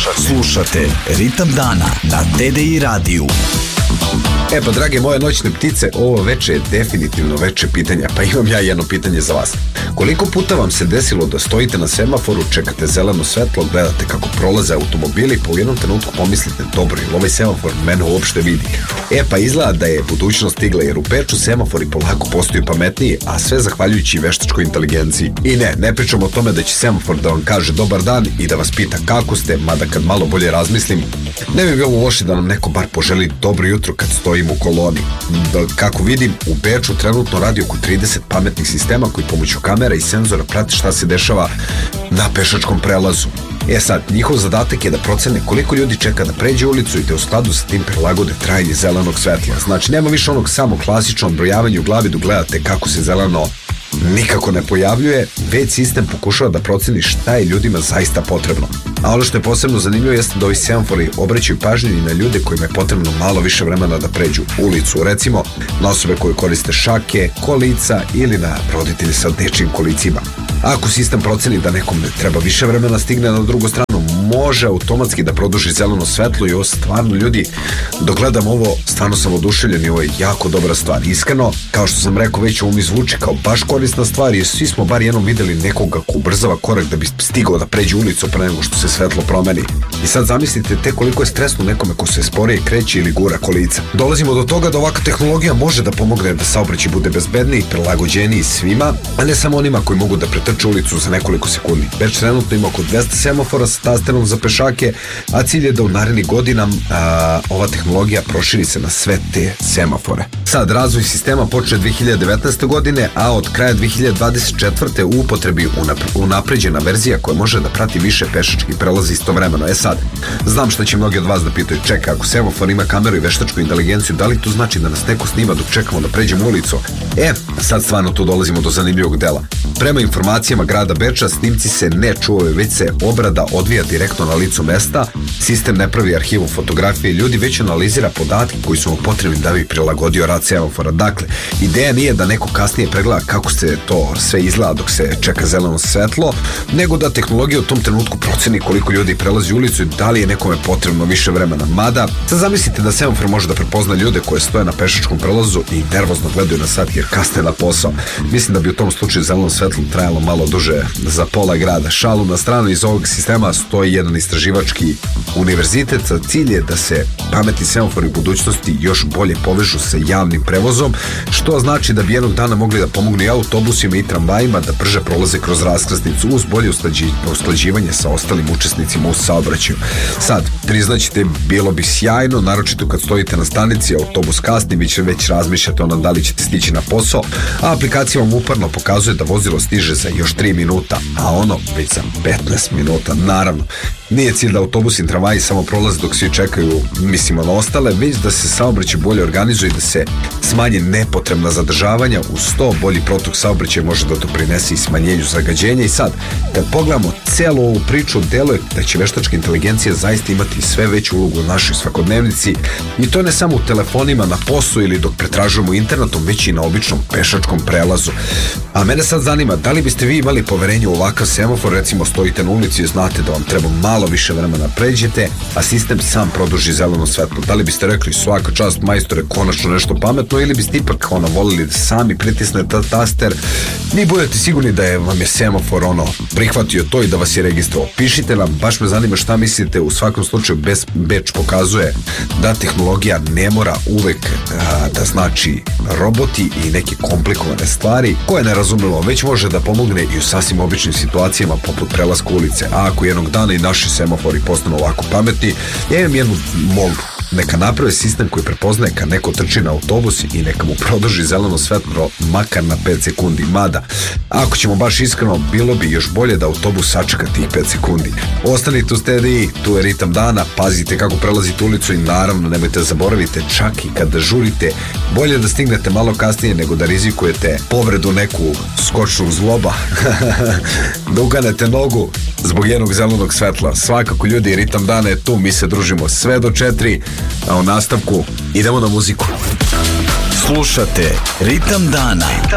Slušate Ritam dana na TDI radiju. Pa drage moje noćne ptice, ovo veče je definitivno veče pitanja, pa imam ja jedno pitanje za vas. Koliko puta vam se desilo da stojite na semaforu, čekate zeleno svetlo, gledate kako prolaze automobili, pa u jednom trenutku pomislite, dobro, ili ovaj semafor mene uopšte vidi? Pa izgleda da je budućnost stigla, jer u Beču semafori polako postaju pametniji, a sve zahvaljujući veštačkoj inteligenciji. I ne pričam o tome da će semafor da vam kaže dobar dan i da vas pita kako ste, mada kad malo bolje razmislim, ne bi bilo loše da nam neko bar poželi dobro jutro kad stojimo u koloni. Kako vidim, u Beču trenutno radi oko 30 pametnih sistema koji pomoću kamera i senzora prate šta se dešava na pešačkom prelazu. Sad, njihov zadatak je da procene koliko ljudi čeka da pređe ulicu i da u skladu sa tim prilagode trajanje zelenog svetla. Znači, nema više onog samo klasičnog brojavanja u glavi dok gledate kako se zeleno nikako ne pojavljuje, već sistem pokušava da proceni šta je ljudima zaista potrebno. A ono što je posebno zanimljivo jeste da ovi semafori obraćaju pažnju i na ljude kojima je potrebno malo više vremena da pređu ulicu, recimo na osobe koje koriste šake, kolica ili na roditelji sa dečijim kolicima. Ako sistem proceni da nekom ne treba više vremena stigne na drugu stranu, može automatski da produži zeleno svetlo i ovo stvarno, ljudi, dok gledam ovo, stvarno sam oduševljen i ovo je jako dobra stvar. Iskreno, kao što sam rekao, već ovo mi zvuči kao baš korisna stvar jer svi smo bar jednom videli nekoga ko ubrzava korak da bi stigao da pređe ulicu pre nego što se svetlo promeni. I sad zamislite te koliko je stresno nekome ko se sporije kreće ili gura kolica. Dolazimo do toga da ovakva tehnologija može da pomogne da saobraćaj bude bezbedniji, prilagođeniji svima, a ne samo onima koji mogu da pretrče ulicu za nekoliko sekundi. Već trenutno ima oko 200 semafora sa tasterom za pešake, a cilj je da u narednih godina ova tehnologija proširi se na sve te semafore. Sad, razvoj sistema počne 2019. godine, a od kraja 2024. u upotrebi unapređena verzija koja može da prati više pešačkih prelaza istovremeno. Sad, znam što će mnogi od vas da pitaju, čekaj, ako semafor ima kameru i veštačku inteligenciju, da li to znači da nas neko snima dok čekamo da pređemo ulicu? Sad stvarno tu dolazimo do zanimljivog dela. Prema informacijama grada Beča, snimci se ne čuvaju, već se obrada odvija direktno na licu mesta, sistem ne pravi arhivu fotografije, ljudi već analizira podatke koji su mu potrebni da bi prilagodio rad semafora. Dakle, ideja nije da neko kasnije pregleda kako se to sve izgleda dok se čeka zeleno svetlo, nego da tehnologija u tom trenutku proceni koliko ljudi prelazi ulicu i da li je nekome potrebno više vremena. Mada, sad zamislite da semafor može da prepozna ljude koje stoje na pešačkom prelazu i nervozno gledaju na sat jer kasne na posao. Mislim da bi u tom slučaju zeleno svetlo trajalo malo duže za pola grada. Šalu na stranu, iz ovog sistema stoji jedan istraživački univerzitet. Cilj je da se pametni semafori u budućnosti još bolje povežu sa javnim prevozom, što znači da bi jednog dana mogli da pomognu i autobusima i tramvajima da brže prolaze kroz raskrsnicu uz bolje usklađivanje sa ostalim učesnicima u saobraćaju. Sad, priznaćete, bilo bi sjajno, naročito kad stojite na stanici, autobus kasni, vi će već razmišljate ono da li ćete stići na posao, a aplikacija vam uporno pokazuje da vozilo stiže za još 3 minuta, a ono već za 15 minuta. Naravno, nije cilj da autobusi i tramvaji samo prolaze dok svi čekaju, mislimo na ostale, već da se saobraćaj bolje organizuje i da se smanje nepotrebna zadržavanja. Uz to bolji protok saobraćaja može da doprinese i smanjenju zagađenja. I sad, kad pogledamo celu ovu priču, deluje da će veštačka inteligencija zaista imati sve veću ulogu u našoj svakodnevnici i to ne samo u telefonima, na poslu ili dok pretražujemo internetom, već i na običnom pešačkom prelazu. A mene sad zanima, da li biste vi imali poverenje u ovakav semafor, recimo stojite na ulici i znate da vam treba malo više vremena pređete, a sistem sam produži zeleno svetlo. Da li biste rekli svaka čast majstore, konačno nešto pametno, ili biste ipak volili da sami pritisnete taster i budete sigurni da vam je semafor prihvatio to i da vas je registrovao? Pišite nam, baš me zanima šta mislite. U svakom slučaju Beč pokazuje da tehnologija ne mora uvek da znači roboti i neke komplikovane stvari koje ne razumemo, već može da pomogne i u sasvim običnim situacijama poput prelaska ulice. A ako jednog dana i naši semafori postanu ovako pametni, ja imam jednu molbu. Neka naprave sistem koji prepoznaje kad neko trči na autobus i neka mu produži zeleno svetlo makar na 5 sekundi. Mada, ako ćemo baš iskreno, bilo bi još bolje da autobus sačeka tih 5 sekundi. Ostanite uz TDI, tu je Ritam dana, pazite kako prelazite ulicu i naravno nemojte zaboravite, čak i kada žurite, bolje da stignete malo kasnije nego da rizikujete povredu neku skočnog zgloba, da uganete nogu zbog jednog zelenog svetla. Svakako ljudi, Ritam dana je tu, mi se družimo sve do 4, a u nastavku idemo na muziku. Slušate Ritam dana.